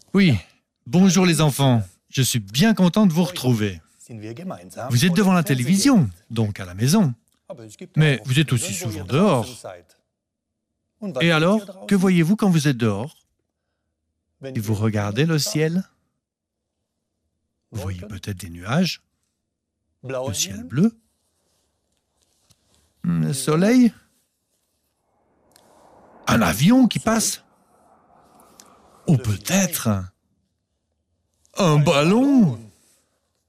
Oui, bonjour les enfants. Je suis bien content de vous retrouver. Vous êtes devant la télévision, donc à la maison. Mais vous êtes aussi souvent dehors. Et alors, que voyez-vous quand vous êtes dehors? Et vous regardez le ciel? Vous voyez peut-être des nuages, le ciel bleu, le soleil, un avion qui passe, ou peut-être un ballon.